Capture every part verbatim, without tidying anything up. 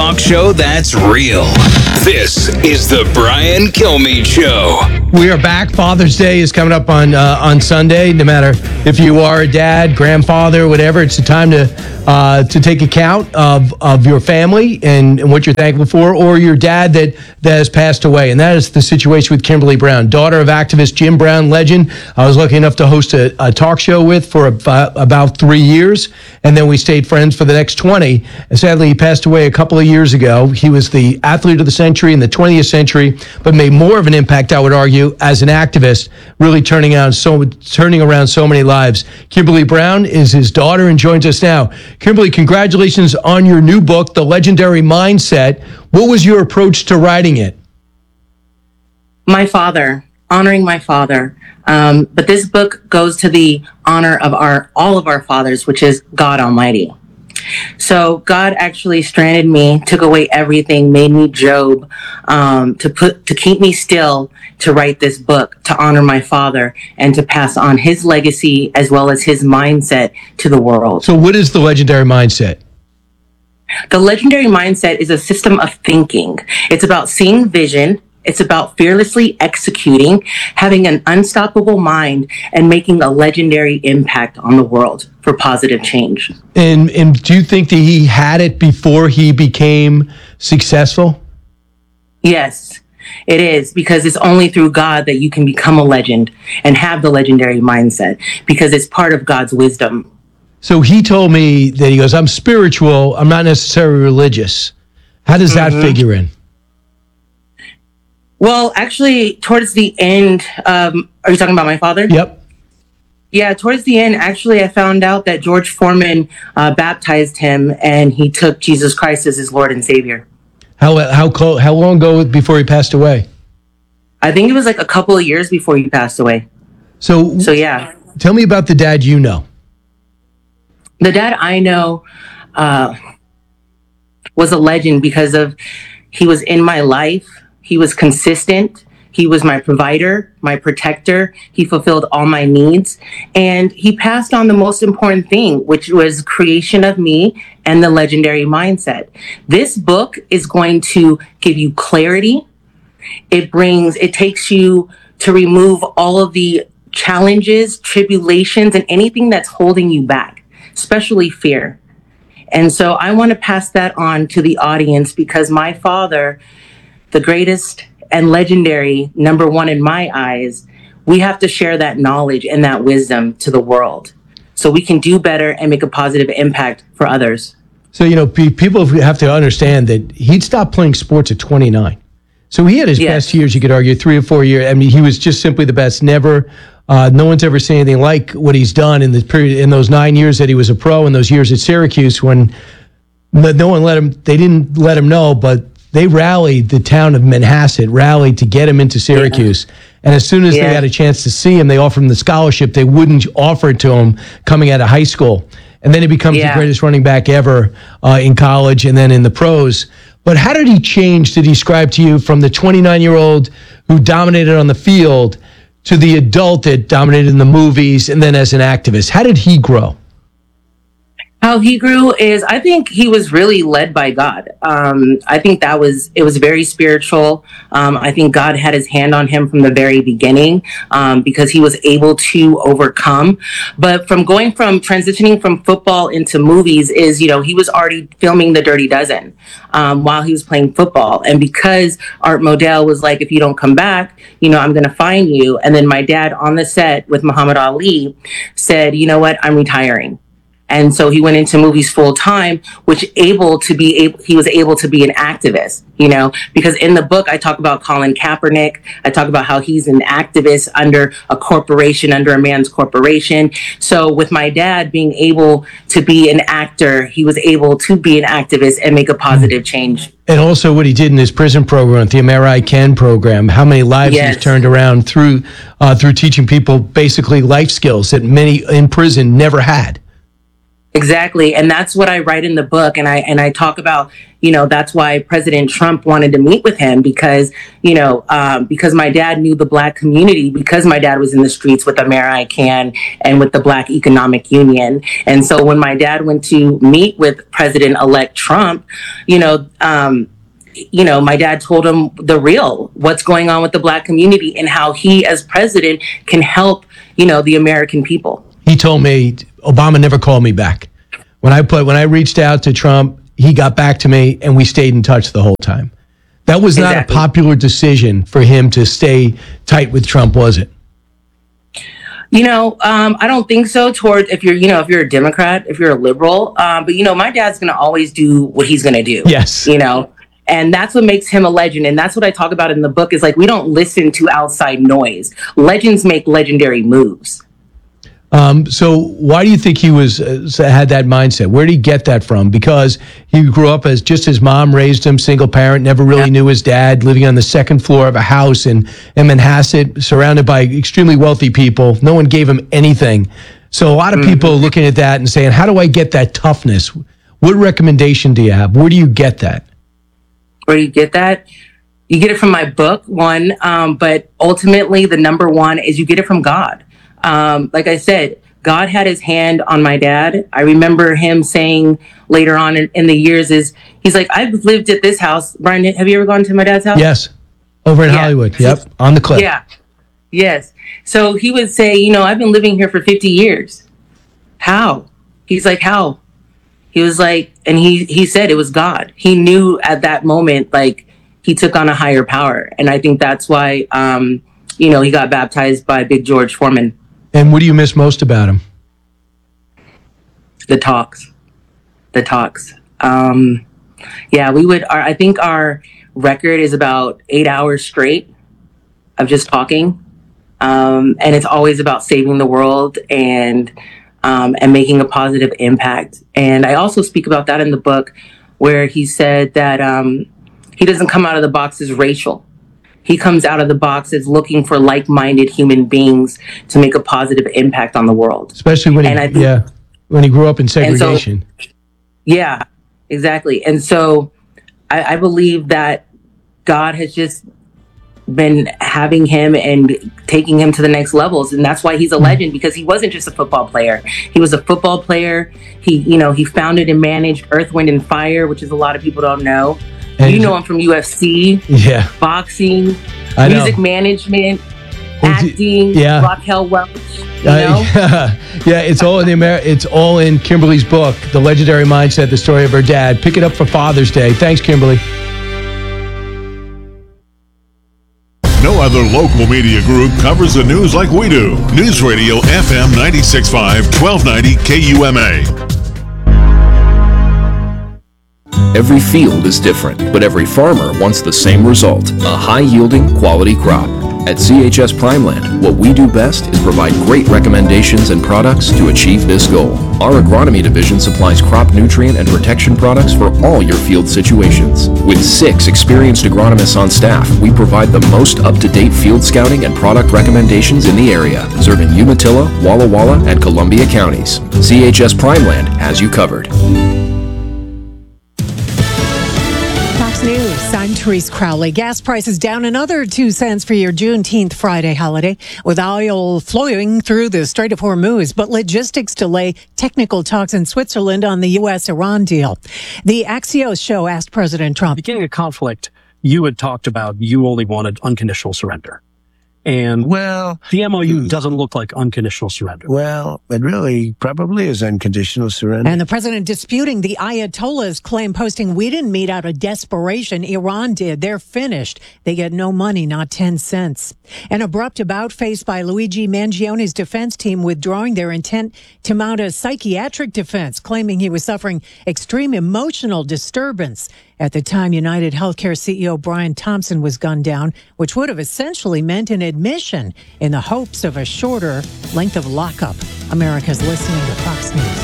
talk show that's real. This is the Brian Kilmeade Show. We are back. Father's Day is coming up on uh, on Sunday. No matter if you are a dad, grandfather, whatever, it's the time to uh, to take account of, of your family and, and what you're thankful for, or your dad that, that has passed away. And that is the situation with Kimberly Brown, daughter of activist Jim Brown, legend. I was lucky enough to host a, a talk show with for about, about three years, and then we stayed friends for the next twenty. And sadly, he passed away a couple of years ago. He was the athlete of the century in the twentieth century, but made more of an impact, I would argue, as an activist, really turning out so turning around so many lives. Kimberly Brown is his daughter and joins us now. Kimberly, congratulations on your new book, The Legendary Mindset. What was your approach to writing it? My father, honoring my father. Um, but this book goes to the honor of our all of our fathers, which is God Almighty. So God actually stranded me, took away everything, made me Job, um, to put to keep me still, to write this book, to honor my father, and to pass on his legacy as well as his mindset to the world. So what is the legendary mindset? The legendary mindset is a system of thinking. It's about seeing vision. It's about fearlessly executing, having an unstoppable mind, and making a legendary impact on the world for positive change. And and do you think that he had it before he became successful? Yes, it is, because it's only through God that you can become a legend and have the legendary mindset, because it's part of God's wisdom. So he told me that he goes, I'm spiritual, I'm not necessarily religious. How does that mm-hmm. figure in? Well, actually, towards the end, um, are you talking about my father? Yep. Yeah, towards the end, actually, I found out that George Foreman uh, baptized him, and he took Jesus Christ as his Lord and Savior. How how close, how long ago before he passed away? I think it was like a couple of years before he passed away. So, so yeah. Tell me about the dad you know. The dad I know uh, was a legend because of he was in my life. He was consistent. He was my provider, my protector. He fulfilled all my needs. And he passed on the most important thing, which was creation of me and the legendary mindset. This book is going to give you clarity. It brings, it takes you to remove all of the challenges, tribulations, and anything that's holding you back, especially fear. And so I want to pass that on to the audience, because my father, the greatest and legendary, number one in my eyes, we have to share that knowledge and that wisdom to the world so we can do better and make a positive impact for others. So, you know, people have to understand that he'd stopped playing sports at twenty-nine. So he had his yes. best years, you could argue, three or four years. I mean, he was just simply the best. Never, uh, no one's ever seen anything like what he's done in the period, in those nine years that he was a pro, and those years at Syracuse when no one let him, they didn't let him know, but they rallied, the town of Manhasset rallied to get him into Syracuse. Yeah. And as soon as yeah. they had a chance to see him, they offered him the scholarship. They wouldn't offer it to him coming out of high school. And then he becomes yeah. the greatest running back ever uh, in college and then in the pros. But how did he change to describe to you from the twenty-nine-year-old who dominated on the field to the adult that dominated in the movies and then as an activist? How did he grow? How he grew is, I think he was really led by God. Um, I think that was, it was very spiritual. Um, I think God had his hand on him from the very beginning um, because he was able to overcome. But from going from transitioning from football into movies is, you know, he was already filming The Dirty Dozen um, while he was playing football. And because Art Modell was like, if you don't come back, you know, I'm going to fine you. And then my dad on the set with Muhammad Ali said, you know what, I'm retiring. And so he went into movies full time, which able to be able, he was able to be an activist, you know, because in the book, I talk about Colin Kaepernick. I talk about how he's an activist under a corporation, under a man's corporation. So with my dad being able to be an actor, he was able to be an activist and make a positive change. And also what he did in his prison program, the Amer I Can program, how many lives yes. he's turned around through, uh, through teaching people basically life skills that many in prison never had. Exactly. And that's what I write in the book. And I, and I talk about, you know, that's why President Trump wanted to meet with him because, you know, um, because my dad knew the Black community, because my dad was in the streets with American and with the Black Economic Union. And so when my dad went to meet with President-elect Trump, you know, um, you know, my dad told him the real, what's going on with the Black community and how he as president can help, you know, the American people. He told me Obama never called me back. When I put when I reached out to Trump, he got back to me and we stayed in touch the whole time. That was not exactly. a popular decision for him to stay tight with Trump, was it? You know, um, I don't think so. Toward if you're, you know, if you're a Democrat, if you're a liberal, um, but you know, my dad's going to always do what he's going to do. Yes, you know. And that's what makes him a legend. And that's what I talk about in the book is like, we don't listen to outside noise. Legends make legendary moves. Um, so why do you think he was uh, had that mindset? Where did he get that from? Because he grew up as just his mom raised him, single parent, never really yeah. knew his dad, living on the second floor of a house in, in Manhasset, surrounded by extremely wealthy people. No one gave him anything. So a lot of mm-hmm. people are looking at that and saying, how do I get that toughness? What recommendation do you have? Where do you get that? Where you get that? You get it from my book, one, um, but ultimately the number one is you get it from God. Um, like I said, God had his hand on my dad. I remember him saying later on in, in the years is, he's like, I've lived at this house. Brian, have you ever gone to my dad's house? Yes. Over in yeah. Hollywood. Yep. So, on the cliff. Yeah. Yes. So he would say, you know, I've been living here for fifty years. How? He's like, how? He was like, and he, he said it was God. He knew at that moment, like he took on a higher power. And I think that's why, um, you know, he got baptized by Big George Foreman. And what do you miss most about him? The talks, the talks. Um, yeah, we would, our, I think our record is about eight hours straight of just talking. Um, and it's always about saving the world and, Um, and making a positive impact. And I also speak about that in the book where he said that um, he doesn't come out of the box as racial. He comes out of the box as looking for like-minded human beings to make a positive impact on the world. Especially when, he, think, yeah, when he grew up in segregation. So, yeah, exactly. And so I, I believe that God has just been having him and taking him to the next levels. And that's why he's a legend, because he wasn't just a football player. He was a football player. He, you know, he founded and managed Earth, Wind and Fire, which is a lot of people don't know. And you know him from U F C, yeah, boxing, I music know. management, acting, yeah. Raquel Welch. You uh, know? yeah. yeah, it's all in the Amer- It's all in Kimberly's book, The Legendary Mindset: The Story of Her Dad. Pick it up for Father's Day. Thanks, Kimberly. No other local media group covers the news like we do. News Radio F M ninety-six point five, twelve ninety K U M A. Every field is different, but every farmer wants the same result, a high-yielding, quality crop. At C H S Primeland, what we do best is provide great recommendations and products to achieve this goal. Our agronomy division supplies crop nutrient and protection products for all your field situations. With six experienced agronomists on staff, we provide the most up-to-date field scouting and product recommendations in the area, serving Umatilla, Walla Walla, and Columbia counties. C H S Primeland has you covered. News. I'm Therese Crowley. Gas prices down another two cents for your Juneteenth Friday holiday, with oil flowing through the Strait of Hormuz, but logistics delay technical talks in Switzerland on the U S Iran deal. The Axios show asked President Trump. Beginning a conflict, you had talked about you only wanted unconditional surrender. And well, the M O U doesn't look like unconditional surrender. Well, it really probably is unconditional surrender. And the president disputing the Ayatollah's claim, posting, "We didn't meet out of desperation. Iran did. They're finished. They get no money, not ten cents. An abrupt about faced by Luigi Mangione's defense team, withdrawing their intent to mount a psychiatric defense, claiming he was suffering extreme emotional disturbance at the time United Healthcare C E O Brian Thompson was gunned down, which would have essentially meant an admission in the hopes of a shorter length of lockup. America's listening to Fox News.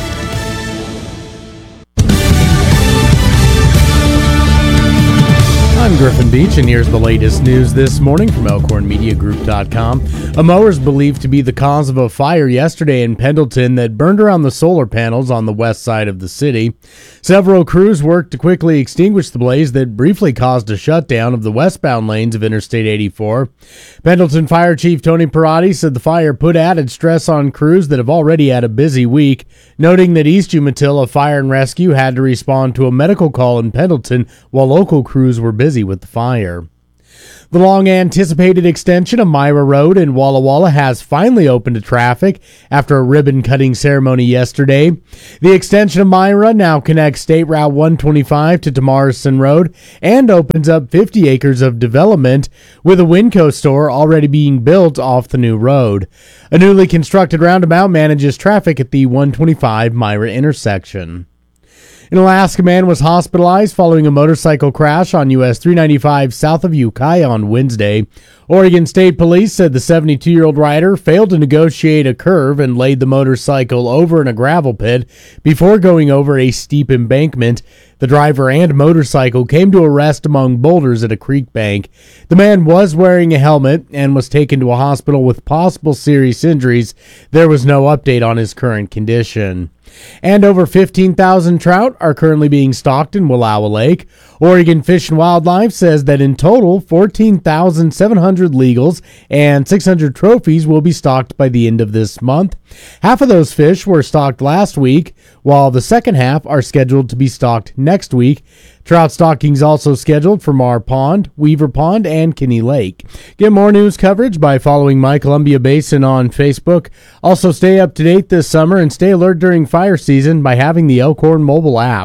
I'm Griffin Beach, and here's the latest news this morning from elkhorn media group dot com. A mower is believed to be the cause of a fire yesterday in Pendleton that burned around the solar panels on the west side of the city. Several crews worked to quickly extinguish the blaze that briefly caused a shutdown of the westbound lanes of Interstate eighty-four. Pendleton Fire Chief Tony Perotti said the fire put added stress on crews that have already had a busy week, noting that East Umatilla Fire and Rescue had to respond to a medical call in Pendleton while local crews were busy with the fire. The long-anticipated extension of Myra Road in Walla Walla has finally opened to traffic after a ribbon-cutting ceremony yesterday. The extension of Myra now connects State Route one twenty-five to Tomarison Road and opens up fifty acres of development, with a Winco store already being built off the new road. A newly constructed roundabout manages traffic at the one twenty-five Myra intersection. An Alaska man was hospitalized following a motorcycle crash on U S three ninety-five south of Ukiah on Wednesday. Oregon State Police said the seventy-two-year-old rider failed to negotiate a curve and laid the motorcycle over in a gravel pit before going over a steep embankment. The driver and motorcycle came to a rest among boulders at a creek bank. The man was wearing a helmet and was taken to a hospital with possible serious injuries. There was no update on his current condition. And over fifteen thousand trout are currently being stocked in Wallowa Lake. Oregon Fish and Wildlife says that in total, fourteen thousand seven hundred legals and six hundred trophies will be stocked by the end of this month. Half of those fish were stocked last week, while the second half are scheduled to be stocked next week. Trout stockings also scheduled for Mar Pond, Weaver Pond, and Kinney Lake. Get more news coverage by following My Columbia Basin on Facebook. Also stay up to date this summer and stay alert during fire season by having the Elkhorn mobile app.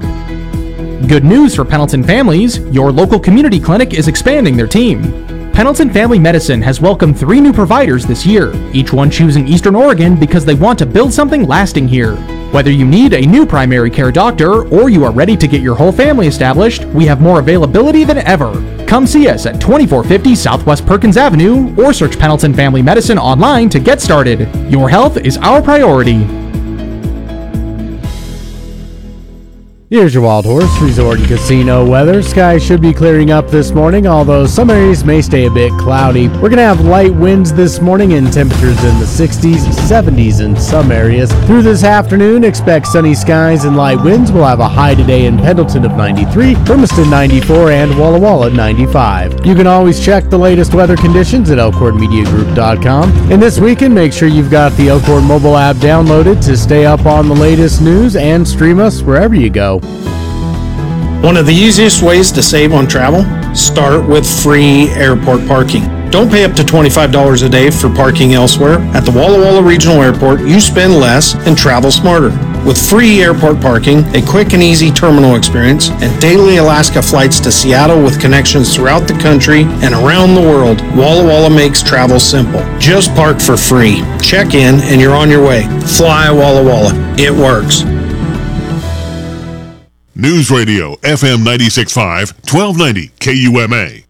Good news for Pendleton families. Your local community clinic is expanding their team. Pendleton Family Medicine has welcomed three new providers this year, each one choosing Eastern Oregon because they want to build something lasting here. Whether you need a new primary care doctor or you are ready to get your whole family established, we have more availability than ever. Come see us at twenty-four fifty Southwest Perkins Avenue or search Pendleton Family Medicine online to get started. Your health is our priority. Here's your Wild Horse Resort and Casino weather. Skies should be clearing up this morning, although some areas may stay a bit cloudy. We're going to have light winds this morning and temperatures in the sixties, seventies in some areas. Through this afternoon, expect sunny skies and light winds. We'll have a high today in Pendleton of ninety-three, Hermiston ninety-four, and Walla Walla ninety-five. You can always check the latest weather conditions at elkhorn media group dot com. And this weekend, make sure you've got the Elkhorn mobile app downloaded to stay up on the latest news and stream us wherever you go. One of the easiest ways to save on travel? Start with free airport parking. Don't pay up to twenty-five dollars a day for parking elsewhere. At the Walla Walla Regional Airport, you spend less and travel smarter. With free airport parking, a quick and easy terminal experience, and daily Alaska flights to Seattle with connections throughout the country and around the world, Walla Walla makes travel simple. Just park for free. Check in and you're on your way. Fly Walla Walla. It works. News Radio F M ninety-six point five, twelve ninety K U M A.